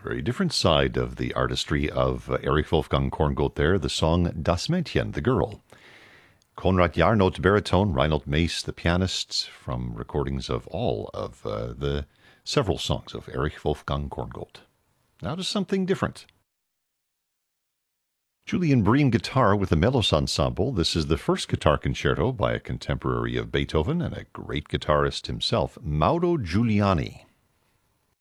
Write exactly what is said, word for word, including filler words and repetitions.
Very different side of the artistry of uh, Erich Wolfgang Korngold there, the song Das Mädchen, the girl. Konrad Jarnot, baritone, Reinhold Mase, the pianists, from recordings of all of uh, the several songs of Erich Wolfgang Korngold. Now to something different. Julian Bream guitar with the Melos Ensemble. This is the first guitar concerto by a contemporary of Beethoven and a great guitarist himself, Mauro Giuliani.